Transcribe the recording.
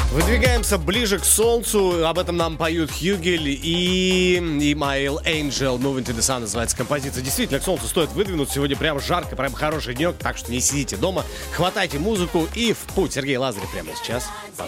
Выдвигаемся ближе к солнцу. Об этом нам поют Хьюгель и Email Angel. Moving to the Sun называется композиция. Действительно, к солнцу стоит выдвинуться. Сегодня прям жарко, прям хороший денек. Так что не сидите дома. Хватайте музыку и в путь. Сергей Лазарев прямо сейчас. Послушайте.